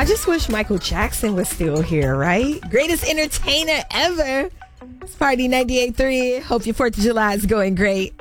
I just wish Michael Jackson was still here, right? Greatest entertainer ever. It's Party 98.3. Hope your 4th of July is going great.